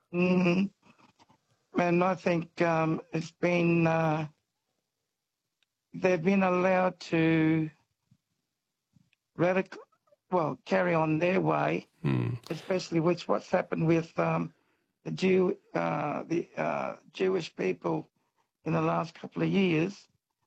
Mm, and I think it's been they've been allowed to carry on their way, especially with what's happened with the Jewish people in the last couple of years,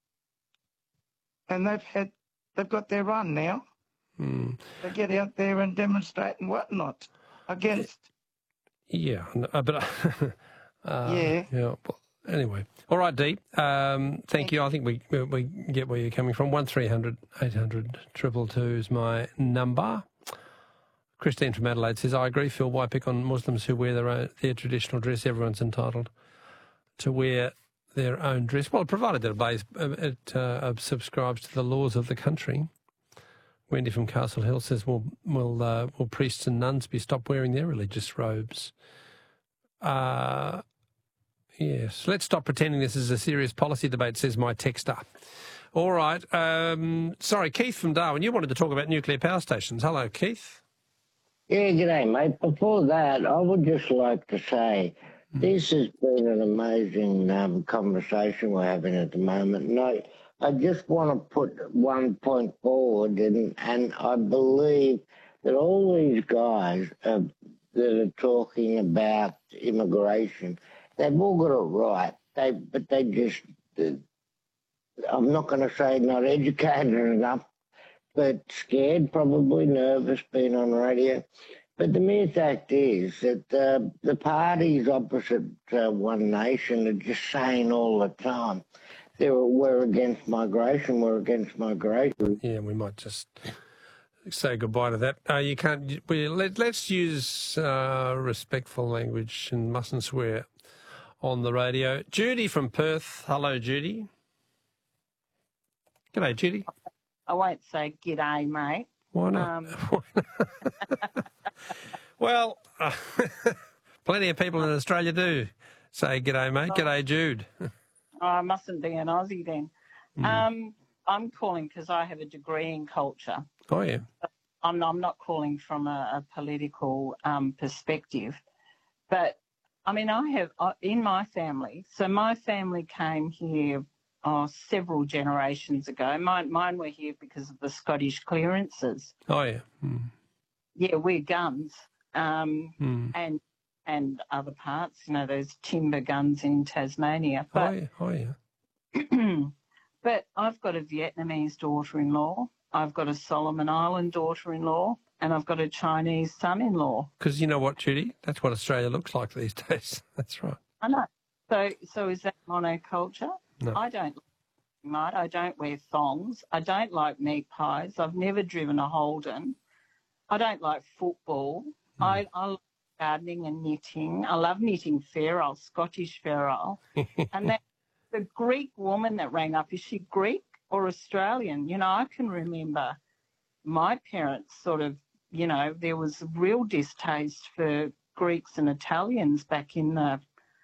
and they've got their run now. They get out there and demonstrate and whatnot against. Yeah, but yeah. Well, anyway, all right, Dee. Thank you. I think we get where you're coming from. 1300 800 222 is my number. Christine from Adelaide says, I agree, Phil. Why pick on Muslims who wear their traditional dress? Everyone's entitled to wear their own dress. Well, provided that it subscribes to the laws of the country. Wendy from Castle Hill says, will priests and nuns be stopped wearing their religious robes? Yes. Let's stop pretending this is a serious policy debate, says my texter. All right. Sorry, Keith from Darwin, you wanted to talk about nuclear power stations. Hello, Keith. Yeah, g'day, mate. Before that, I would just like to say this has been an amazing conversation we're having at the moment. And I just want to put one point forward, and I believe that all these guys that are talking about immigration, they've all got it right. But they just, I'm not going to say not educated enough, but scared, probably nervous, being on radio. But the mere fact is that the parties opposite One Nation are just saying all the time, we're against migration, we're against migration. Yeah, we might just say goodbye to that. You can't. Let's use respectful language and mustn't swear on the radio. Judy from Perth. Hello, Judy. G'day, Judy. I won't say g'day, mate. Why not? Well, plenty of people in Australia do say g'day, mate. G'day, Jude. I mustn't be an Aussie then. I'm calling because I have a degree in culture. Oh, yeah. I'm not calling from a political perspective. But, I mean, I have, in my family, so my family came here several generations ago. Mine were here because of the Scottish clearances. Oh, yeah. Yeah, we're guns and other parts, those timber guns in Tasmania. But, oh, yeah. But I've got a Vietnamese daughter-in-law, I've got a Solomon Island daughter-in-law, and I've got a Chinese son-in-law. Because you know what, Judy? That's what Australia looks like these days. That's right. I know. So is that monoculture? No. I don't wear thongs. I don't like meat pies. I've never driven a Holden. I don't like football. I like gardening and knitting. I love knitting ferrule, Scottish ferrule. And that the Greek woman that rang up, is she Greek or Australian? I can remember my parents sort of, there was a real distaste for Greeks and Italians back in the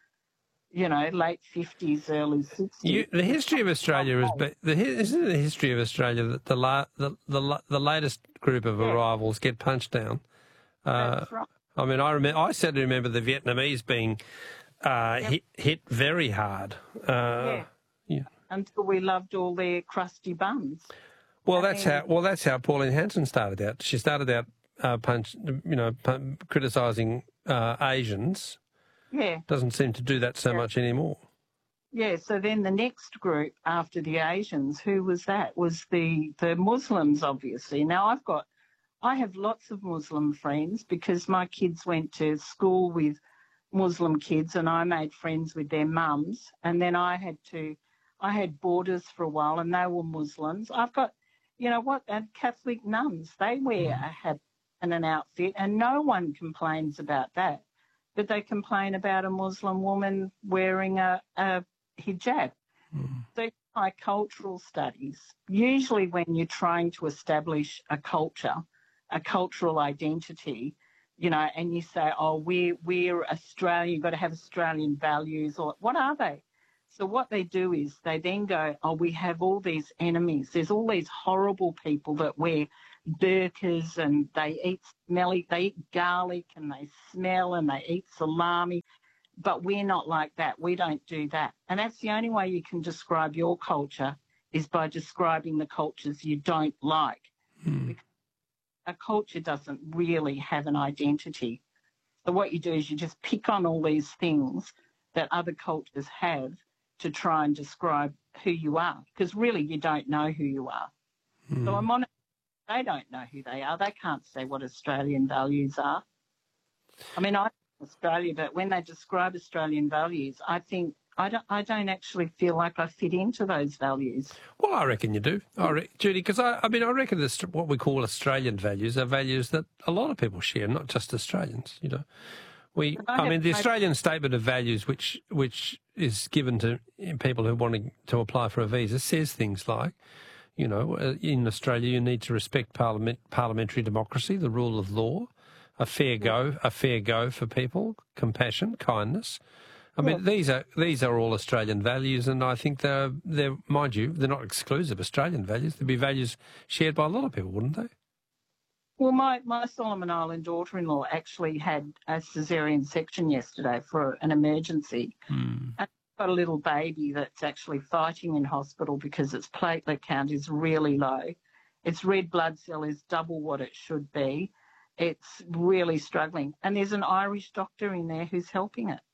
late 50s, early 60s. The history of Australia isn't the history of Australia that the latest group of arrivals get punched down. That's right. I mean, I certainly remember the Vietnamese being hit very hard. Until we loved all their crusty buns. Well, that's how Pauline Hanson started out. She started out criticising Asians. Yeah. Doesn't seem to do that so much anymore. Yeah, so then the next group after the Asians, who was that? Was the Muslims, obviously. Now, I have lots of Muslim friends because my kids went to school with Muslim kids and I made friends with their mums. And then I had boarders for a while and they were Muslims. I've got, Catholic nuns, they wear a hat and an outfit and no one complains about that. But they complain about a Muslim woman wearing a hijab. So my cultural studies, usually when you're trying to establish a culture, a cultural identity, and you say, we're Australian, you've got to have Australian values, or what are they? So what they do is they then go, we have all these enemies. There's all these horrible people that wear burgers and they eat garlic and they smell and they eat salami. But we're not like that. We don't do that. And that's the only way you can describe your culture is by describing the cultures you don't like. Because a culture doesn't really have an identity. So what you do is you just pick on all these things that other cultures have to try and describe who you are, because really you don't know who you are. So I'm on it. They don't know who they are. They can't say what Australian values are. I mean, I'm from Australia, but when they describe Australian values, I think I don't actually feel like I fit into those values. Well, I reckon you do, Judy, because I reckon what we call Australian values are values that a lot of people share, not just Australians. You know, the Australian Statement of Values, which is given to people who want to apply for a visa, says things like, you know, in Australia you need to respect parliamentary democracy, the rule of law, a fair go for people, compassion, kindness. I mean, these are all Australian values, and I think they're mind you, they're not exclusive Australian values. They'd be values shared by a lot of people, wouldn't they? Well, my Solomon Island daughter-in-law actually had a caesarean section yesterday for an emergency. And got a little baby that's actually fighting in hospital because its platelet count is really low. Its red blood cell is double what it should be. It's really struggling. And there's an Irish doctor in there who's helping it.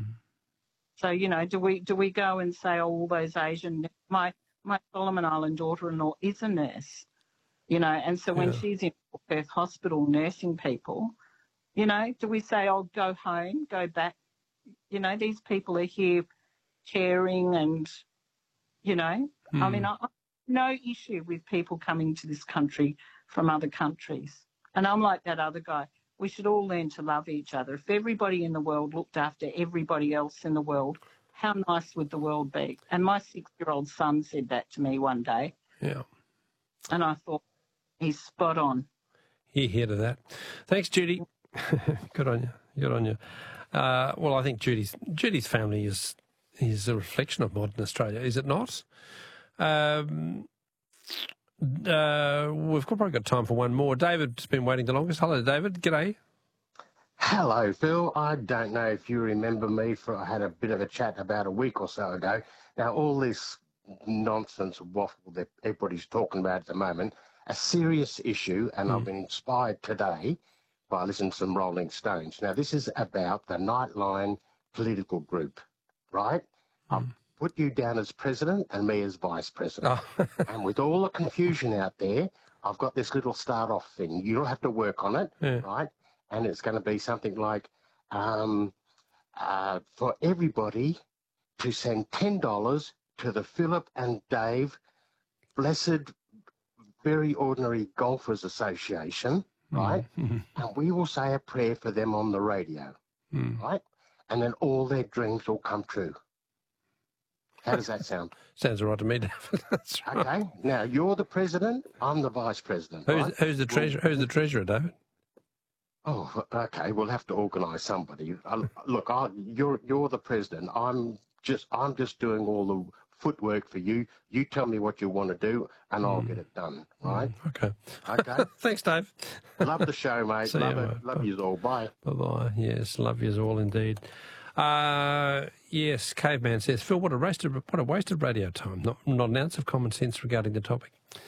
So, you know, do we go and say, oh, all those Asian... My Solomon Island daughter-in-law is a nurse, you know, and so when she's in Perth Hospital nursing people, you know, do we say, oh, go home, go back? You know, these people are here caring and, you know, I mean, I have no issue with people coming to this country from other countries. And I'm like that other guy. We should all learn to love each other. If everybody in the world looked after everybody else in the world, how nice would the world be? And my 6-year-old son said that to me one day. Yeah. And I thought, he's spot on. Hear to that. Thanks, Judy. Good on you. Well, I think Judy's family is a reflection of modern Australia, is it not? We've probably got time for one more. David's been waiting the longest. Hello, David. G'day. Hello, Phil. I don't know if you remember me. I had a bit of a chat about a week or so ago. Now, all this nonsense waffle that everybody's talking about at the moment, a serious issue, and I've been inspired today by listening to some Rolling Stones. Now, this is about the Nightline political group, right? I've put you down as president and me as vice president. And with all the confusion out there, I've got this little start-off thing. You don't have to work on it, right? And it's going to be something like for everybody to send $10 to the Philip and Dave Blessed Very Ordinary Golfers Association, right? And we will say a prayer for them on the radio, right? And then all their dreams will come true. How does that sound? Sounds all right to me, David. That's right. Okay. Now, you're the president. I'm the vice president. Who's the treasurer? Who's the treasurer, David? Oh, okay. We'll have to organise somebody. Look, you're the president. I'm just doing all the footwork for you. You tell me what you want to do, and I'll get it done. Right? Okay. Okay. Thanks, Dave. Love the show, mate. See love you, it. mate. Love you all. Bye. Bye-bye. Yes, love yous all indeed. Yes, Caveman says, Phil, what a wasted radio time. Not an ounce of common sense regarding the topic.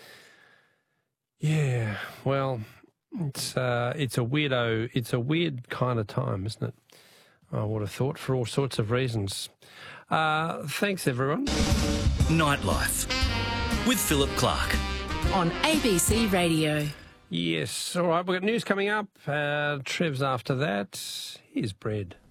Yeah, well, it's a weird kind of time, isn't it? I would have thought, for all sorts of reasons. Thanks, everyone. Nightlife with Philip Clark on ABC Radio. Yes, all right, we've got news coming up. Trev's after that. Here's Bread.